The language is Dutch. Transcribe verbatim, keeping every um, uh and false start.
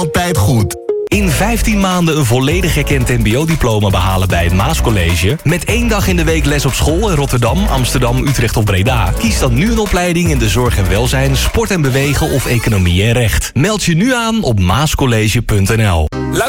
Altijd goed. In vijftien maanden een volledig erkend mbo-diploma behalen bij het Maascollege. Met één dag in de week les op school in Rotterdam, Amsterdam, Utrecht of Breda. Kies dan nu een opleiding in de zorg en welzijn, sport en bewegen of economie en recht. Meld je nu aan op maascollege punt n l.